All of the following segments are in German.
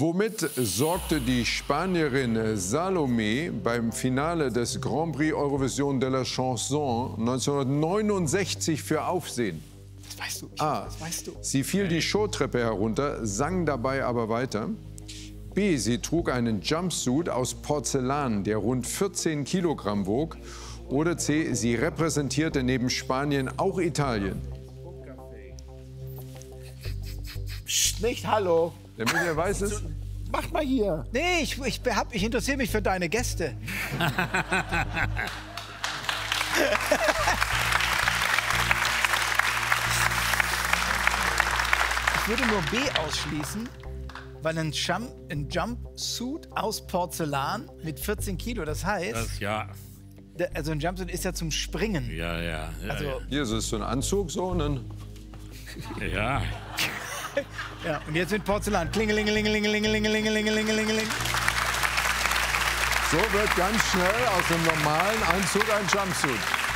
Womit sorgte die Spanierin Salomé beim Finale des Grand Prix Eurovision de la Chanson 1969 für Aufsehen? Das weißt du. A. Das weißt du. Sie fiel die Showtreppe herunter, sang dabei aber weiter. B. Sie trug einen Jumpsuit aus Porzellan, der rund 14 Kilogramm wog. Oder C. Sie repräsentierte neben Spanien auch Italien. Psst, nicht hallo. Der Michael weiß es. Macht mal hier. Nee, ich interessiere mich für deine Gäste. Ich würde nur B ausschließen, weil ein Jumpsuit aus Porzellan mit 14 Kilo, das heißt, ja. Also ein Jumpsuit ist ja zum Springen. Ja. Also, Hier ist so ein Anzug, so, und dann ja. ja, und jetzt mit Porzellan. Klingelingelingelingelingelingelingelingelingelingeling. so wird ganz schnell aus dem normalen Anzug ein Jumpsuit.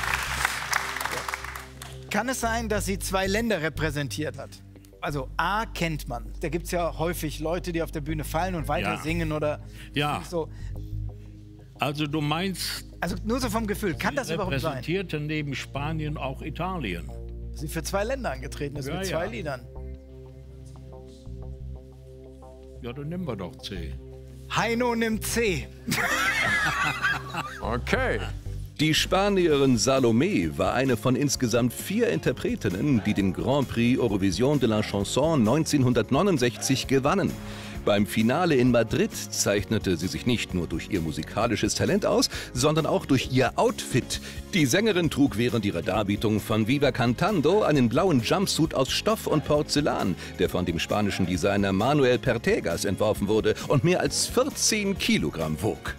Kann es sein, dass sie 2 Länder repräsentiert hat? Also A kennt man. Da gibt es ja häufig Leute, die auf der Bühne fallen und weiter singen oder so. Also du meinst, Also nur so vom Gefühl, kann das überhaupt sein? repräsentierte neben Spanien auch Italien. Sie für 2 Länder angetreten ist mit 2 Liedern. Ja, dann nehmen wir doch C. Heino nimmt C. Okay. Die Spanierin Salomé war eine von insgesamt 4 Interpretinnen, die den Grand Prix Eurovision de la Chanson 1969 gewannen. Beim Finale in Madrid zeichnete sie sich nicht nur durch ihr musikalisches Talent aus, sondern auch durch ihr Outfit. Die Sängerin trug während ihrer Darbietung von Viva Cantando einen blauen Jumpsuit aus Stoff und Porzellan, der von dem spanischen Designer Manuel Pertegas entworfen wurde und mehr als 14 Kilogramm wog.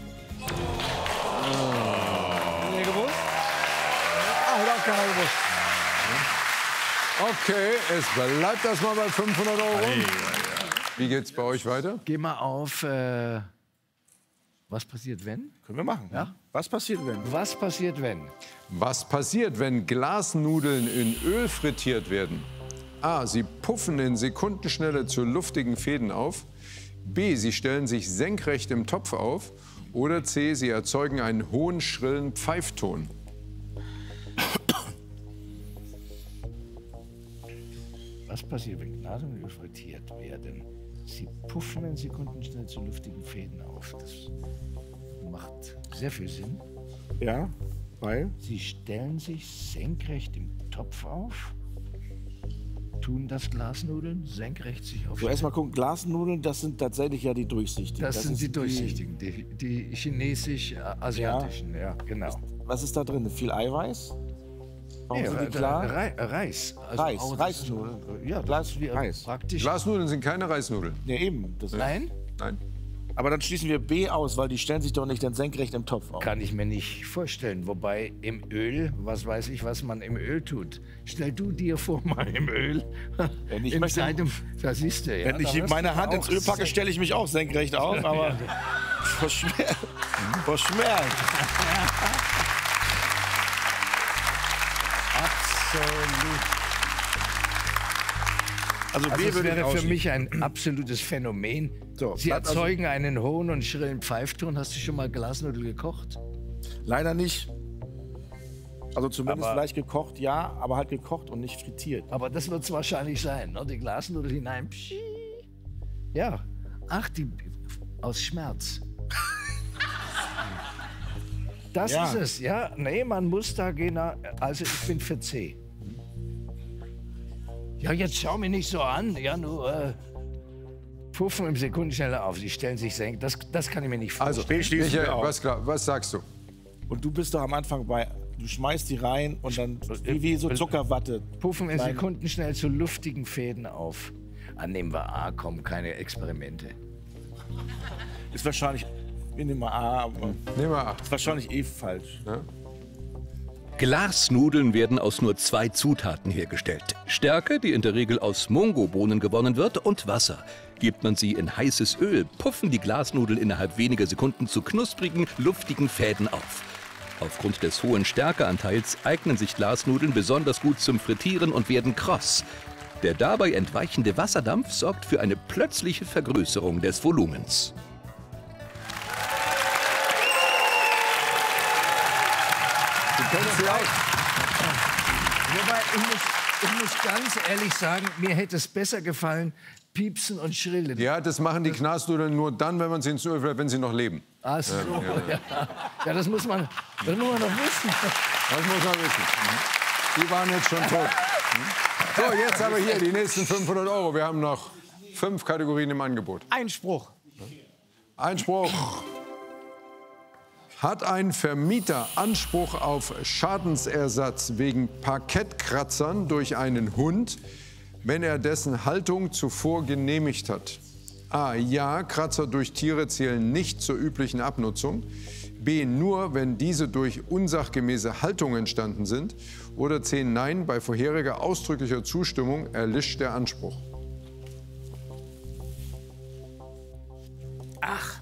Okay, es bleibt erstmal bei 500 €. Wie geht's bei euch weiter? Geh mal auf, was passiert, wenn? Können wir machen. Ja? Was passiert, wenn? Was passiert, wenn? Was passiert, wenn Glasnudeln in Öl frittiert werden? A. Sie puffen in Sekundenschnelle zu luftigen Fäden auf. B. Sie stellen sich senkrecht im Topf auf. Oder C. Sie erzeugen einen hohen, schrillen Pfeifton. Was passiert, wenn Glasnudeln frittiert werden? Sie puffen in Sekundenschnelle zu luftigen Fäden auf. Das macht sehr viel Sinn. Ja, weil? Sie stellen sich senkrecht im Topf auf, tun das Glasnudeln senkrecht sich auf. So, erstmal gucken, Glasnudeln, das sind tatsächlich ja die durchsichtigen. Das sind die durchsichtigen, die chinesisch-asiatischen, ja, genau. Was ist da drin? Viel Eiweiß? Warum sind die klar? Reis. Also Reisnudeln. Ja, Reis. Praktisch. Glasnudeln sind keine Reisnudeln. Ja, eben. Nein? Nein. Aber dann schließen wir B aus, weil die stellen sich doch nicht dann senkrecht im Topf auf. Kann ich mir nicht vorstellen. Wobei im Öl, was weiß ich, was man im Öl tut. Stell du dir vor, mal im Öl. Wenn ich möchte, da siehst du, ja, wenn ich meine Hand ins Öl packe, stelle ich mich auch senkrecht auf, aber verschmerzt. Absolut. Also Also B das würde wäre ich für mich ein absolutes Phänomen. So, Sie also- erzeugen einen hohen und schrillen Pfeifton. Hast du schon mal Glasnudel gekocht? Leider nicht. Also zumindest Aber- leicht gekocht, ja, aber halt gekocht und nicht frittiert. Aber das wird es wahrscheinlich sein. Ne? Die Glasnudel hinein. Pschi. Ja. Ach, die aus Schmerz. Das Ja. ist es, ja. Nee, man muss da gehen. Also ich bin für C. Ja, jetzt schau mich nicht so an. Ja, nur puffen im Sekundenschnelle auf. Sie stellen sich senken. Das kann ich mir nicht vorstellen. Also, B schließen wir Michael, aus. was sagst du? Und du bist doch am Anfang bei, du schmeißt die rein und dann wie so Zuckerwatte. Puffen in Nein. Sekundenschnell zu luftigen Fäden auf. Nehmen wir A, komm, keine Experimente. Ist wahrscheinlich, wir nehmen mal A, aber Nehmen wir A. ist wahrscheinlich eh falsch. Ja? Glasnudeln werden aus nur 2 Zutaten hergestellt. Stärke, die in der Regel aus Mungobohnen gewonnen wird, und Wasser. Gibt man sie in heißes Öl, puffen die Glasnudeln innerhalb weniger Sekunden zu knusprigen, luftigen Fäden auf. Aufgrund des hohen Stärkeanteils eignen sich Glasnudeln besonders gut zum Frittieren und werden kross. Der dabei entweichende Wasserdampf sorgt für eine plötzliche Vergrößerung des Volumens. Wobei, ich muss ganz ehrlich sagen, mir hätte es besser gefallen, piepsen und schrillen. Ja, das machen die Knasnudeln nur dann, wenn man sie ins Öl will, wenn sie noch leben. Ach so, ja, das muss man noch wissen. Das muss man wissen. Die waren jetzt schon tot. So, jetzt aber hier die nächsten 500 €. Wir haben noch 5 Kategorien im Angebot. Einspruch. Einspruch. Hat ein Vermieter Anspruch auf Schadensersatz wegen Parkettkratzern durch einen Hund, wenn er dessen Haltung zuvor genehmigt hat? A. Ja, Kratzer durch Tiere zählen nicht zur üblichen Abnutzung. B. Nur, wenn diese durch unsachgemäße Haltung entstanden sind. Oder C. Nein, bei vorheriger ausdrücklicher Zustimmung erlischt der Anspruch. Ach.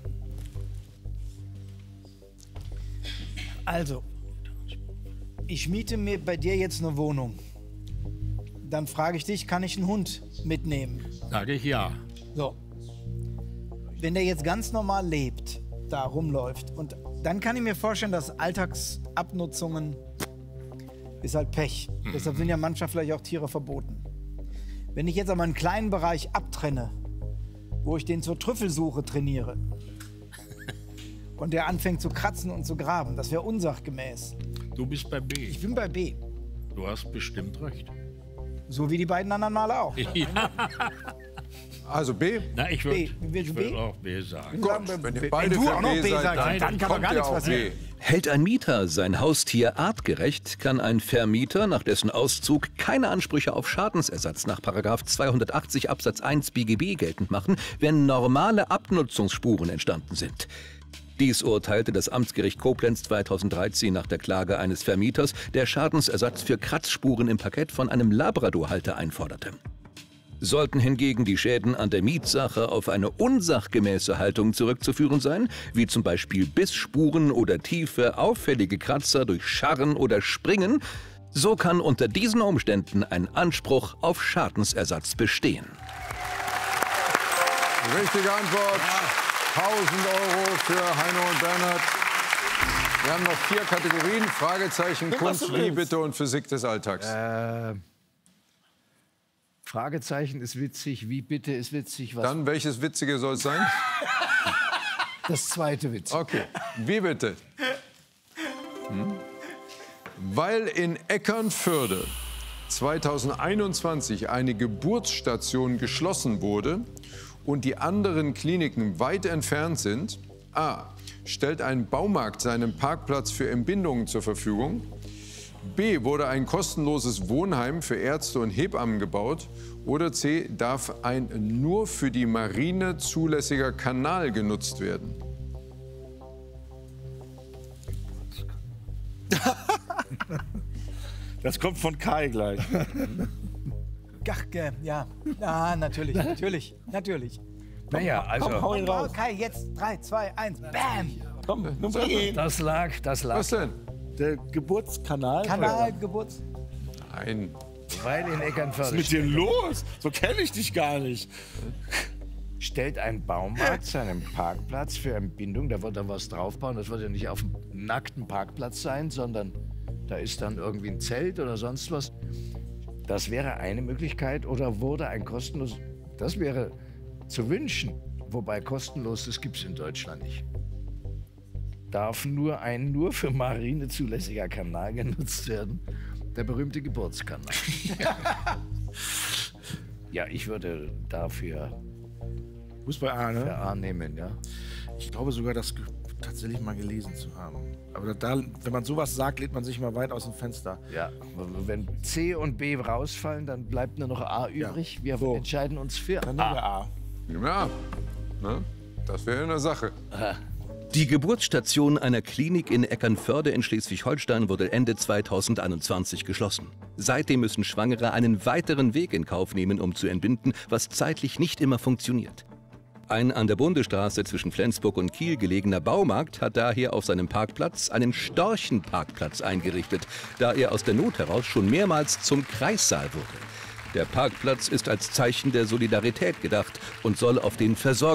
Also, ich miete mir bei dir jetzt eine Wohnung. Dann frage ich dich, kann ich einen Hund mitnehmen? Sage ich ja. So. Wenn der jetzt ganz normal lebt, da rumläuft, und dann kann ich mir vorstellen, dass Alltagsabnutzungen ist halt Pech. Deshalb sind ja manchmal vielleicht auch Tiere verboten. Wenn ich jetzt aber einen kleinen Bereich abtrenne, wo ich den zur Trüffelsuche trainiere und der anfängt zu kratzen und zu graben, das wäre unsachgemäß. Du bist bei B. Ich bin bei B. Du hast bestimmt recht. So wie die beiden anderen Male auch. Ja. Also B? Na, ich B. würde auch B sagen. Gut, wenn ihr beide du für auch noch B B seid, sagst, dann kann aber kommt gar ihr nichts auch passieren. B. Hält ein Mieter sein Haustier artgerecht, kann ein Vermieter nach dessen Auszug keine Ansprüche auf Schadensersatz nach § 280 Absatz 1 BGB geltend machen, wenn normale Abnutzungsspuren entstanden sind. Dies urteilte das Amtsgericht Koblenz 2013 nach der Klage eines Vermieters, der Schadensersatz für Kratzspuren im Parkett von einem Labradorhalter einforderte. Sollten hingegen die Schäden an der Mietsache auf eine unsachgemäße Haltung zurückzuführen sein, wie zum Beispiel Bissspuren oder tiefe, auffällige Kratzer durch Scharren oder Springen, so kann unter diesen Umständen ein Anspruch auf Schadensersatz bestehen. Richtige Antwort. 1000 € für Heino und Bernhard. Wir haben noch 4 Kategorien. Fragezeichen, Kunst, wie bitte und Physik des Alltags. Fragezeichen ist witzig, wie bitte ist witzig. Was Dann, welches Witzige soll es sein? das zweite Witz. Okay, wie bitte? Weil in Eckernförde 2021 eine Geburtsstation geschlossen wurde und die anderen Kliniken weit entfernt sind, A. stellt ein Baumarkt seinen Parkplatz für Entbindungen zur Verfügung, B. wurde ein kostenloses Wohnheim für Ärzte und Hebammen gebaut oder C. darf ein nur für die Marine zulässiger Kanal genutzt werden. Das kommt von Kai gleich. Ach, ja. Ja, natürlich, natürlich. Naja, also Hau ihn raus. Kai, jetzt 3, 2, 1, bam! Komm, nun bring ihn. das lag. Was denn? Der Geburtskanal. Kanal, Geburts... Nein. Weil in Was ist Eckernförde mit dir los? So kenne ich dich gar nicht. stellt ein Baumarkt seinen Parkplatz für Entbindung. Da wird er was draufbauen. Das wird ja nicht auf dem nackten Parkplatz sein, sondern da ist dann irgendwie ein Zelt oder sonst was. Das wäre eine Möglichkeit. Oder wurde ein kostenlos... Das wäre zu wünschen. Wobei kostenlos, das gibt es in Deutschland nicht. Darf nur ein nur für Marine zulässiger Kanal genutzt werden. Der berühmte Geburtskanal. Ja, ich würde dafür Muss bei A, für ne? A nehmen, ja. Ich glaube sogar, das tatsächlich mal gelesen zu haben. Aber da, wenn man sowas sagt, lehnt man sich mal weit aus dem Fenster. Ja, wenn C und B rausfallen, dann bleibt nur noch A übrig. Wir So. entscheiden uns für Dann nehmen wir A. Ja, ne? Das wäre eine Sache. Die Geburtsstation einer Klinik in Eckernförde in Schleswig-Holstein wurde Ende 2021 geschlossen. Seitdem müssen Schwangere einen weiteren Weg in Kauf nehmen, um zu entbinden, was zeitlich nicht immer funktioniert. Ein an der Bundesstraße zwischen Flensburg und Kiel gelegener Baumarkt hat daher auf seinem Parkplatz einen Storchenparkplatz eingerichtet, da er aus der Not heraus schon mehrmals zum Kreissaal wurde. Der Parkplatz ist als Zeichen der Solidarität gedacht und soll auf den Versorgungsbedarf